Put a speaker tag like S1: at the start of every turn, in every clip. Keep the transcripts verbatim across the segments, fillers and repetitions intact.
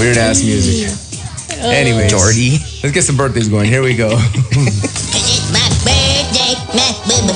S1: Weird ass music. Anyway,
S2: Jordy.
S1: Let's get some birthdays going. Here we go.
S3: It's my birthday, my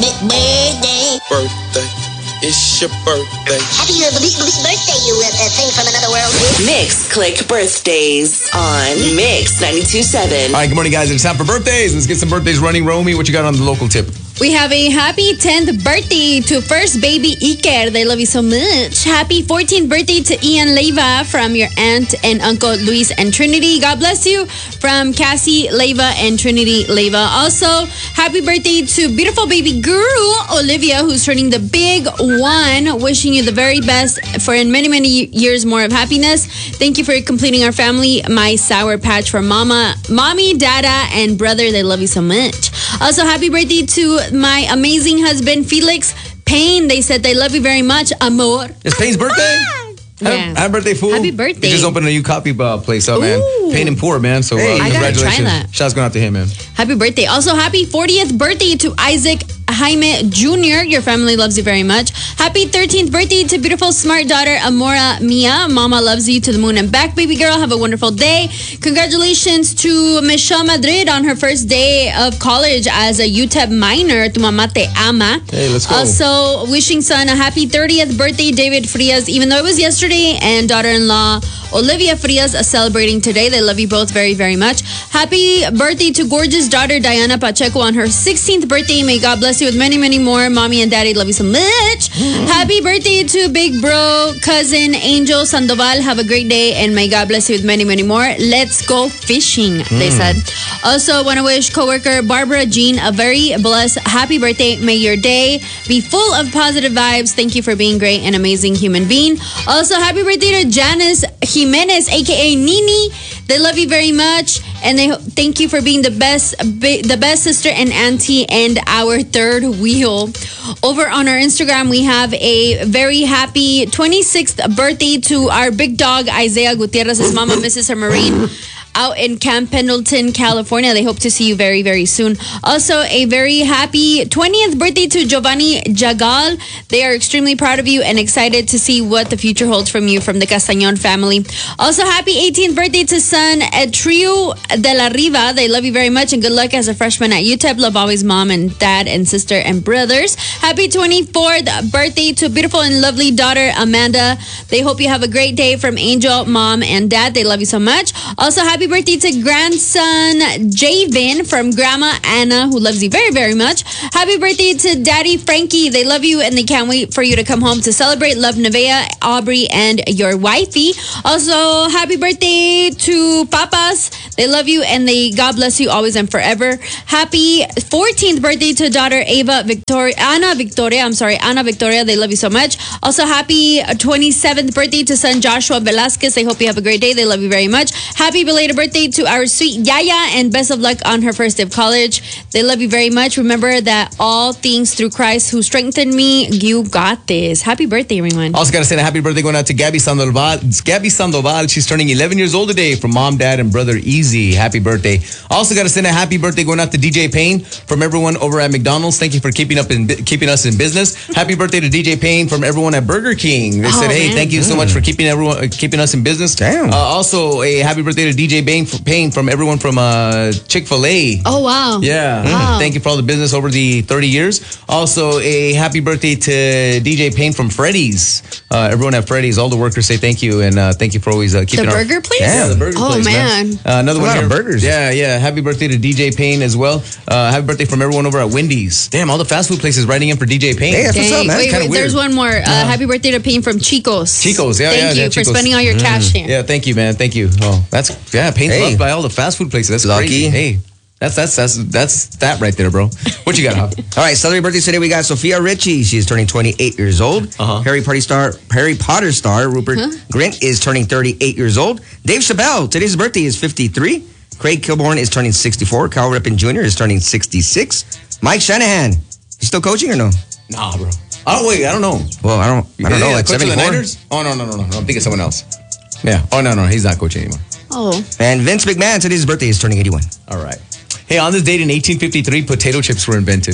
S3: birthday.
S4: Birthday. It's your birthday.
S3: Happy uh, birthday, you uh, uh, thing from another world.
S5: Mix Click Birthdays on Mix ninety-two point seven.
S1: All right, good morning, guys. It's time for birthdays. Let's get some birthdays running. Romy, what you got on the local tip?
S6: We have a happy tenth birthday to first baby Iker. They love you so much. Happy fourteenth birthday to Ian Leiva from your aunt and uncle Luis and Trinity. God bless you from Cassie Leiva and Trinity Leiva. Also, happy birthday to beautiful baby girl Olivia, who's turning the big one. Wishing you the very best for in many, many years more of happiness. Thank you for completing our family. My Sour Patch for Mama, Mommy, Dada, and brother. They love you so much. Also, happy birthday to my amazing husband, Felix Payne. They said they love you very much, amor.
S1: It's Payne's birthday?
S6: Yeah.
S1: Happy, happy birthday, fool.
S6: Happy birthday.
S1: He just opened a new coffee uh, place up, man.
S6: Ooh.
S1: Payne and Poor, man. So uh,
S6: Hey. I gotta
S1: congratulations.
S6: try that.
S1: Shouts going out to him, man.
S6: Happy birthday. Also, happy fortieth birthday to Isaac Jaime Junior Your family loves you very much. Happy thirteenth birthday to beautiful, smart daughter, Amora Mia. Mama loves you to the moon and back, baby girl. Have a wonderful day. Congratulations to Michelle Madrid on her first day of college as a U T E P minor. Tu mamá te ama.
S1: Hey, let's go.
S6: Also, wishing son a happy thirtieth birthday, David Frias, even though it was yesterday, and daughter-in-law Olivia Frias are celebrating today. They love you both very, very much. Happy birthday to gorgeous daughter Diana Pacheco on her sixteenth birthday. May God bless you with many, many more. Mommy and daddy love you so much. Happy birthday to big bro, cousin Angel Sandoval. Have a great day and may God bless you with many, many more. Let's go fishing, they said. Also, want to wish coworker Barbara Jean a very blessed happy birthday. May your day be full of positive vibes. Thank you for being great and amazing human being. Also, happy birthday to Janice Jimenez, aka Nini. They love you very much, and they thank you for being the best, the best sister and auntie, and our third wheel. Over on our Instagram, we have a very happy twenty-sixth birthday to our big dog Isaiah Gutierrez's mama, Missus Marine, out in Camp Pendleton, California. They hope to see you very, very soon. Also, a very happy twentieth birthday to Giovanni Jagal. They are extremely proud of you and excited to see what the future holds from you from the Castañon family. Also, happy eighteenth birthday to son Trio de la Riva. They love you very much and good luck as a freshman at U T E P. Love always, mom and dad and sister and brothers. Happy twenty-fourth birthday to beautiful and lovely daughter Amanda. They hope you have a great day from Angel, mom, and dad. They love you so much. Also, happy birthday to grandson Javin from Grandma Anna, who loves you very, very much. Happy birthday to Daddy Frankie. They love you and they can't wait for you to come home to celebrate. Love, Nevaeh, Aubrey, and your wifey. Also, happy birthday to Papas. They love you and they God bless you always and forever. Happy fourteenth birthday to daughter Ava Victoria, Anna Victoria. I'm sorry, Anna Victoria. They love you so much. Also, happy twenty-seventh birthday to son Joshua Velasquez. I hope you have a great day. They love you very much. Happy belated birthday to our sweet Yaya and best of luck on her first day of college. They love you very much. Remember that all things through Christ who strengthened me, you got this. Happy birthday, everyone.
S1: Also got to send a happy birthday going out to Gabby Sandoval. It's Gabby Sandoval. She's turning eleven years old today from mom, dad, and brother Easy. Happy birthday. Also got to send a happy birthday going out to D J Payne from everyone over at McDonald's. Thank you for keeping up and keeping us in business. Happy birthday to D J Payne from everyone at Burger King. They
S6: Oh,
S1: said, hey,
S6: man.
S1: thank you so much for keeping everyone uh, keeping us in business.
S2: Damn.
S1: Uh, also, a happy birthday to D J Payne, Payne from everyone from uh, Chick-fil-A.
S6: Oh, wow.
S1: Yeah.
S6: Wow.
S1: Thank you for all the business over the thirty years. Also, a happy birthday to D J Payne from Freddy's. Uh, everyone at Freddy's, all the workers say thank you. And uh, thank you for always uh, keeping
S6: The
S1: our...
S6: burger place?
S1: Yeah, the burger
S6: Oh,
S1: place,
S6: man.
S1: Uh, another
S2: A
S1: one
S2: lot
S1: here.
S2: of burgers.
S1: Yeah, yeah. Happy birthday to D J Payne as well. Uh, happy birthday from everyone over at Wendy's. Damn, all the fast food places writing in for D J Payne.
S2: Hey, that's what's
S6: Dang.
S2: up, man.
S6: Wait,
S1: kinda
S6: wait,
S1: weird.
S6: there's one more. Uh, happy birthday to Payne from Chico's.
S1: Chico's, yeah,
S6: Thank
S1: yeah,
S6: you
S1: yeah,
S6: for
S1: Chico's.
S6: spending all your cash here.
S1: Yeah, thank you, man. Thank you. Oh, that's yeah. Payne's
S2: Hey.
S1: loved by all the fast food places. That's
S2: Lucky.
S1: crazy. Hey, that's that's that's that's that right there, bro. What you got, Hop?
S2: All right, celebrating birthdays today. We got Sophia Richie. She's turning twenty-eight years old.
S1: Uh-huh.
S2: Harry Potter star, Harry Potter star Rupert Grint is turning thirty-eight years old. Dave Chappelle, today's birthday is fifty-three. Craig Kilborn is turning sixty-four. Cal Ripken Junior is turning sixty-six. Mike Shanahan, you still coaching or no?
S1: Nah, bro. Oh wait, I don't know.
S2: Well, I don't. I don't know.
S1: Yeah,
S2: Like
S1: coach of the
S2: seventy-four.
S1: Niners? Oh no, no, no, no, no. I'm thinking someone else. Yeah. Oh no, no, he's not coaching anymore.
S6: Oh.
S2: And Vince McMahon, today's birthday is turning eighty-one.
S1: All right. Hey, on this date in eighteen fifty-three, potato chips were invented.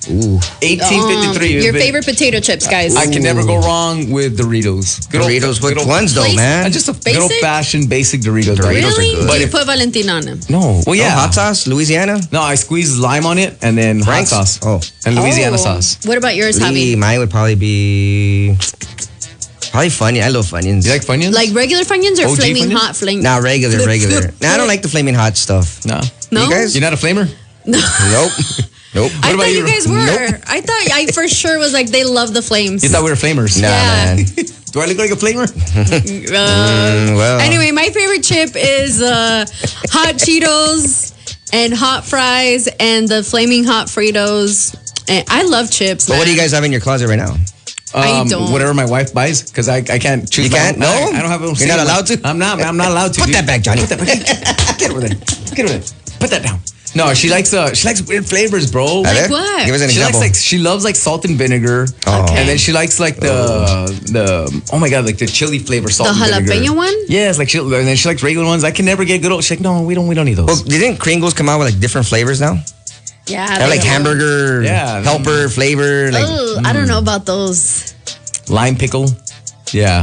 S2: Ooh.
S1: eighteen fifty-three.
S6: Um, your favorite potato chips, guys.
S1: I can never go wrong with Doritos. Good old-
S2: Doritos,
S1: good
S2: which
S1: old-
S2: ones though,
S6: Place-
S2: man?
S1: Uh, Just a good old
S6: Basic?
S1: fashioned basic Doritos.
S2: Doritos.
S1: right?
S2: are
S6: really?
S2: good.
S6: Do
S1: But
S6: you
S1: if-
S6: put Valentina on them?
S1: No. Well,
S2: Yeah.
S1: yeah.
S2: hot sauce, Louisiana?
S1: No, I squeeze lime on it and then
S2: Frank's?
S1: hot sauce.
S2: Oh.
S1: And Louisiana
S6: Oh.
S1: sauce.
S6: What about yours,
S2: Maybe
S6: Javi?
S2: mine would probably be probably Funyuns. I love Funyuns.
S1: You like Funyuns?
S6: Like regular Funyuns or
S1: O G
S6: flaming
S1: Funyuns?
S6: hot flame?
S2: Nah, regular, regular. Nah, I don't like the flaming hot stuff.
S1: No.
S6: No?
S2: You guys?
S1: You're not a flamer?
S2: Nope. Nope.
S6: I
S1: about
S6: thought you
S1: you?
S6: guys were.
S2: Nope.
S6: I thought I for sure was like they love the flames.
S1: You thought we were flamers?
S2: Nah,
S6: Yeah.
S2: man.
S1: Do I look like a flamer?
S6: Uh,
S2: Well,
S6: Anyway, my favorite chip is uh, hot Cheetos and hot fries and the flaming hot Fritos. And I love chips.
S2: but what do you
S6: man.
S2: guys have in your closet right now?
S6: I don't.
S1: Um, Whatever my wife buys, because I, I can't choose.
S2: You
S1: my
S2: can't?
S1: own-
S2: No?
S1: I, I don't have. a
S2: You're not allowed to?
S1: I'm not. I'm not allowed to.
S2: Put
S1: dude.
S2: that back, Johnny.
S1: Put that back. Get over there. Get over there. Put that down. No, she likes uh, she likes weird flavors, bro.
S2: Are there?
S6: what?
S2: Give us an
S1: She likes
S2: example.
S1: like she loves like salt and vinegar,
S2: Oh.
S6: Okay.
S1: and then she likes like the the oh my god, like the chili flavor salt.
S6: The
S1: and vinegar.
S6: jalapeno one?
S1: Yes, like she and then she likes regular ones. I can never get good old. She's like, no, we don't we don't need those.
S2: Well, didn't Kringles come out with like different flavors now?
S6: Yeah.
S2: They have like
S6: do.
S2: hamburger,
S1: Yeah.
S2: helper flavor. Like,
S6: Ugh, I don't know about those.
S1: Lime pickle, yeah.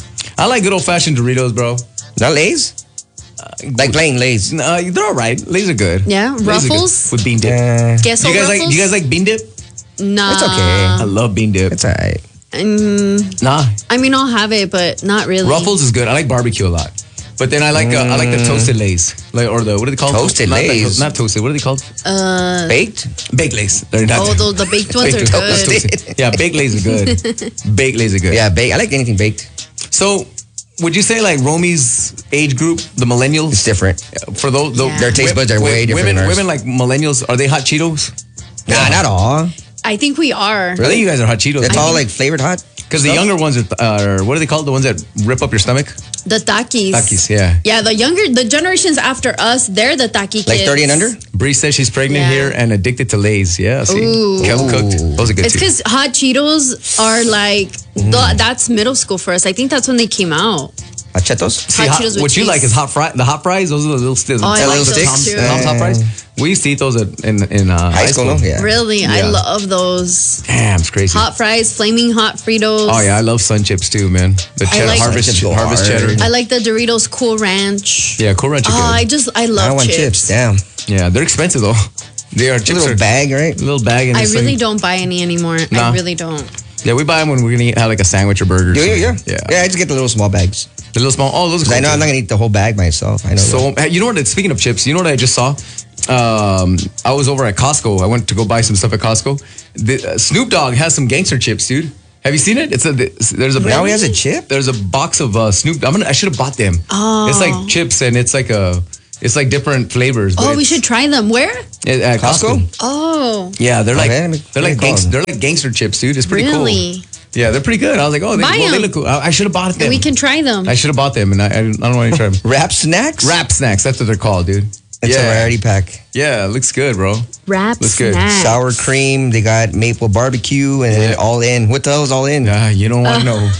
S1: I like good old fashioned Doritos, bro.
S2: not Lay's? Like plain Lay's.
S1: Uh, they're all right. Lay's are good.
S6: Yeah,
S1: Lay's are good.
S6: Ruffles?
S1: with bean dip.
S2: Uh,
S6: Queso
S1: Do you guys like?
S6: Ruffles?
S1: Do you guys like bean dip?
S6: Nah.
S2: It's okay.
S1: I love bean dip.
S2: it's alright.
S6: Mm,
S1: Nah,
S6: I mean, I'll have it, but not really.
S1: Ruffles is good. I like barbecue a lot. But then I like uh, I like the toasted Lays, like or the what are they called?
S2: Toasted
S1: not the-
S2: Lay's?
S1: not toasted. What are they called?
S6: Uh,
S2: Baked?
S1: Baked Lays. They're not.
S6: oh, the, the baked ones are
S1: Baked-
S6: good.
S1: toasted. Yeah, baked Lays are good. Baked Lays are good.
S2: Yeah, baked. I like anything baked.
S1: So, would you say like Romy's age group, the millennials,
S2: It's different.
S1: for those, the,
S6: Yeah.
S2: Their taste buds are way different
S1: Women,
S2: than ours.
S1: women like millennials, are they hot Cheetos?
S2: Nah, not all.
S6: I think we are.
S1: I think you guys are hot Cheetos.
S2: It's all like flavored hot.
S1: because the younger ones are, are what are they called? The ones that rip up your stomach?
S6: The Takis.
S1: Takis, yeah.
S6: Yeah, the younger, the generations after us, they're the Taki kids.
S2: Like thirty and under?
S1: Bree says she's pregnant
S6: Yeah.
S1: here and addicted to Lays. Yeah, see,
S6: Ooh.
S1: Kel cooked. Those are good
S6: It's
S1: too.
S6: because hot Cheetos are like, the, that's middle school for us. I think that's when they came out.
S2: Hot Cheetos?
S1: See,
S6: hot
S1: hot-
S6: Cheetos with
S1: what you
S6: cheese.
S1: like is hot fry. The hot fries. Those are the little sticks.
S6: Oh, I
S2: like
S1: Tom's-
S2: those
S1: Tom's,
S6: too.
S1: Tom's hot fries. We used to eat those at, in in uh,
S2: High school, no? Yeah.
S6: Really? I
S1: Yeah.
S6: love those.
S1: Damn, it's crazy.
S6: Hot fries, flaming hot Fritos.
S1: Oh yeah, I love Sun Chips too, man. The
S6: I
S1: cheddar
S6: like-
S1: harvest,
S2: Sun Chips go
S1: harvest
S2: hard.
S1: cheddar.
S6: I like the Doritos Cool Ranch.
S1: Yeah, Cool Ranch. are
S6: Oh,
S1: good.
S6: I just, I
S2: I
S6: love
S2: want
S6: chips.
S2: chips. Damn.
S1: Yeah, they're expensive though. They are
S2: A
S1: chips.
S2: little
S1: are,
S2: bag, right?
S1: little bag. And
S6: I
S1: it's
S6: really
S1: like-
S6: don't buy any anymore.
S1: Nah.
S6: I really don't.
S1: Yeah, we buy them when we're gonna eat, have like a sandwich or burger. or
S2: Yeah, yeah,
S1: something.
S2: yeah. Yeah, I just get the little small bags.
S1: The little small. Oh, those are
S2: 'Cause
S1: cool
S2: I know
S1: too.
S2: I'm not going to eat the whole bag myself. I know
S1: So,
S2: that.
S1: hey, you know what? Speaking of chips, you know what I just saw? Um, I was over at Costco. I went to go buy some stuff at Costco. The, uh, Snoop Dogg has some gangster chips, dude. Have you seen it? It's a there's a
S2: Now he has a chip?
S1: There's a box of uh, Snoop. I'm gonna. I should have bought them.
S6: Oh.
S1: It's like chips and it's like a. It's like different flavors. but
S6: Oh, we
S1: it's-
S6: should try them. Where?
S1: At, at Costco?
S2: Costco?
S6: Oh,
S1: Yeah, they're like
S2: Okay, let me-
S1: they're
S2: let me
S1: like
S2: call
S1: gangs,
S2: them.
S1: they're like gangster chips, dude. It's pretty
S6: really?
S1: cool. Yeah, they're pretty good. I was like, oh, they,
S6: Buy
S1: well, they
S6: them.
S1: look cool. I, I should have bought them.
S6: And we can try them.
S1: I should have bought them, and I, I, don't- I don't want to try them.
S2: Wrap snacks?
S1: Wrap snacks. That's what they're called, dude.
S2: It's
S1: yeah.
S2: a rarity pack.
S1: Yeah, it looks good, bro.
S6: Wrap
S1: Looks good.
S6: snacks.
S2: Sour cream. They got maple barbecue and then
S1: Yeah.
S2: all in. What the hell's all in?
S1: Ah, you don't want to know.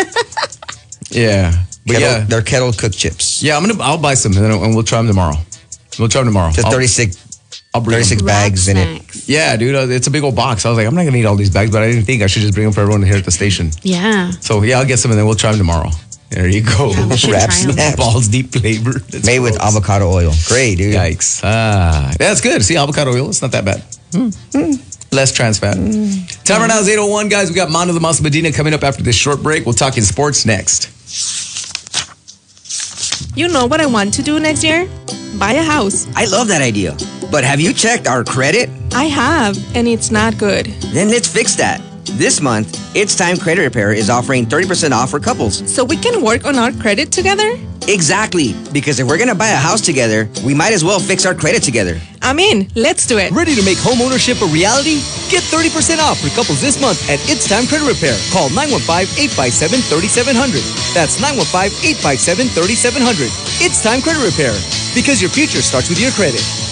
S1: Yeah, but
S2: Kettle,
S1: yeah,
S2: They're kettle cooked chips.
S1: yeah. I'm gonna. I'll buy some, and, then, and we'll try them tomorrow. We'll try them tomorrow.
S2: Just
S1: I'll-
S2: thirty-six,
S1: I'll bring 'em.
S2: thirty-six
S6: Wrap
S2: bags in it.
S6: snacks.
S1: Yeah, dude, uh, it's a big old box. I was like, I'm not gonna eat all these bags, but I didn't think I should just bring them for everyone here at the station.
S6: Yeah.
S1: So yeah, I'll get some, and then we'll try them tomorrow. There you go.
S6: Yeah, we should
S2: Wrap
S6: try 'em.
S2: snacks.
S1: Balls deep flavor. That's
S2: Made with
S1: gross.
S2: avocado oil. Great, dude.
S1: Yikes. Ah, that's good. See, avocado oil, it's not that bad. Hmm. Less trans fat. Time right now is eight oh one, guys. We got Mano the Mas Medina coming up after this short break. We'll talk in sports next.
S7: You know what I want to do next year? Buy a house.
S2: I love that idea. But have you checked our credit?
S7: I have, and it's not good.
S2: Then let's fix that. This month, It's Time Credit Repair is offering thirty percent off for couples.
S7: So we can work on our credit together?
S2: Exactly. Because if we're going to buy a house together, we might as well fix our credit together.
S7: I'm in. Let's do it.
S8: Ready to make home ownership a reality? Get thirty percent off for couples this month at It's Time Credit Repair. Call nine one five, eight five seven, three seven zero zero. That's nine one five, eight five seven, three seven zero zero. It's Time Credit Repair. Because your future starts with your credit.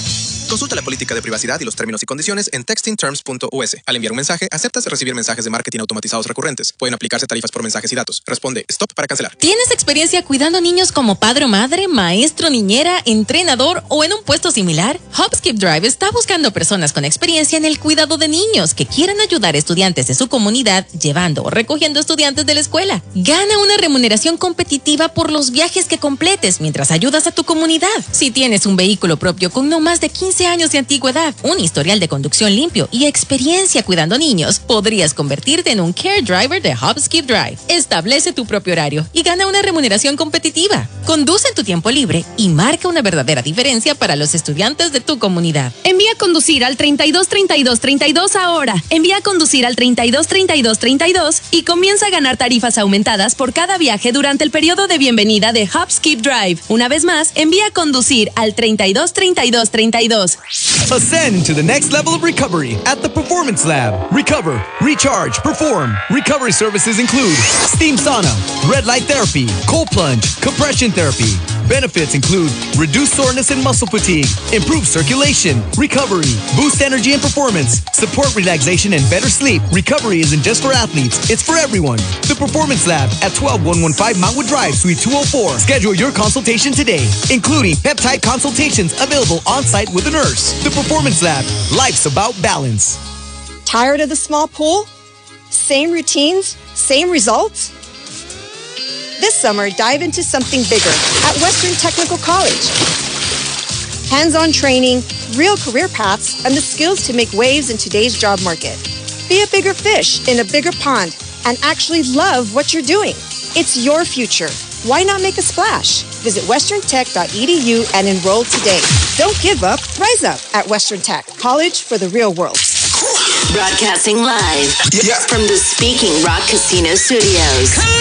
S9: Consulta la política de privacidad y los términos y condiciones en textingterms punto u s. Al enviar un mensaje, aceptas recibir mensajes de marketing automatizados recurrentes. Pueden aplicarse tarifas por mensajes y datos. Responde stop para cancelar.
S10: ¿Tienes experiencia cuidando niños como padre o madre, maestro, niñera, entrenador o en un puesto similar? Hopskip Drive está buscando personas con experiencia en el cuidado de niños que quieran ayudar a estudiantes de su comunidad llevando o recogiendo estudiantes de la escuela. Gana una remuneración competitiva por los viajes que completes mientras ayudas a tu comunidad. Si tienes un vehículo propio con no más de quince años de antigüedad, un historial de conducción limpio y experiencia cuidando niños, podrías convertirte en un Care Driver de Hopskip Drive. Establece tu propio horario y gana una remuneración competitiva. Conduce en tu tiempo libre y marca una verdadera diferencia para los estudiantes de tu comunidad.
S11: Envía a conducir al treinta y dos treinta y dos treinta y dos ahora. Envía a conducir al treinta y dos treinta y dos treinta y dos y comienza a ganar tarifas aumentadas por cada viaje durante el periodo de bienvenida de Hopskip Drive. Una vez más, envía a conducir al treinta y dos treinta y dos treinta y dos.
S8: Ascend to the next level of recovery at the Performance Lab. Recover, recharge, perform. Recovery services include steam sauna, red light therapy, cold plunge, compression therapy. Benefits include reduced soreness and muscle fatigue, improved circulation, recovery, boost energy and performance, support relaxation and better sleep. Recovery isn't just for athletes, it's for everyone. The Performance Lab at twelve one fifteen Mountwood Drive, Suite two oh four. Schedule your consultation today, including peptide consultations available on-site with a nurse. The Performance Lab, life's about balance.
S12: Tired of the small pool? Same routines, same results? This summer, dive into something bigger at Western Technical College. Hands-on training, real career paths, and the skills to make waves in today's job market. Be a bigger fish in a bigger pond and actually love what you're doing. It's your future. Why not make a splash? Visit western tech dot e d u and enroll today. Don't give up, rise up at Western Tech, college for the real world.
S5: Broadcasting live
S4: Yeah.
S5: from the Speaking Rock Casino Studios.